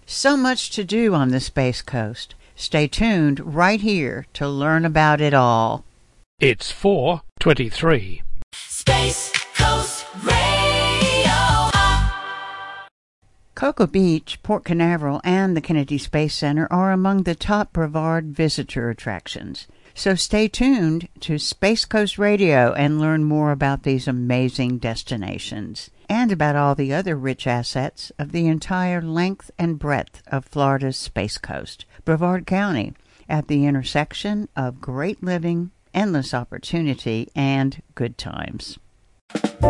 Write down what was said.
So much to do on the Space Coast. Stay tuned right here to learn about it all. It's 4:23. Space Coast Radio. Cocoa Beach, Port Canaveral, and the Kennedy Space Center are among the top Brevard visitor attractions. So stay tuned to Space Coast Radio and learn more about these amazing destinations and about all the other rich assets of the entire length and breadth of Florida's Space Coast, Brevard County, at the intersection of great living, endless opportunity, and good times.